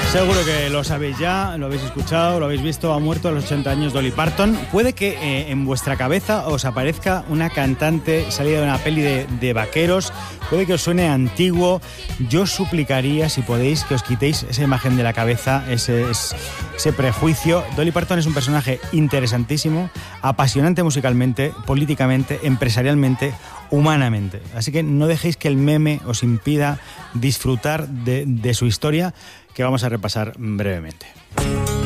Seguro que lo sabéis ya, lo habéis escuchado, lo habéis visto. Ha muerto a los 80 años Dolly Parton. Puede que en vuestra cabeza os aparezca una cantante salida de una peli de vaqueros. Puede que os suene antiguo. Yo os suplicaría, si podéis, que os quitéis esa imagen de la cabeza, ese prejuicio. Dolly Parton es un personaje interesantísimo, apasionante musicalmente, políticamente, empresarialmente, humanamente. Así que no dejéis que el meme os impida disfrutar de su historia, que vamos a repasar brevemente.